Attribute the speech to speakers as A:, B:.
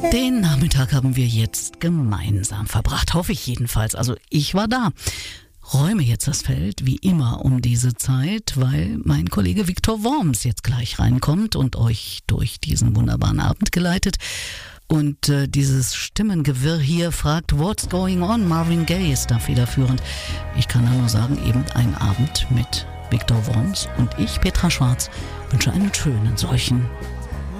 A: Den Nachmittag haben wir jetzt gemeinsam verbracht, hoffe ich jedenfalls. Also ich war da. Räume jetzt das Feld, wie immer um diese Zeit, weil mein Kollege Viktor Worms jetzt gleich reinkommt und euch durch diesen wunderbaren Abend geleitet. Und dieses Stimmengewirr hier fragt, what's going on? Marvin Gaye ist da federführend. Ich kann da nur sagen, eben ein Abend mit Viktor Worms und ich, Petra Schwarz, wünsche einen schönen solchen.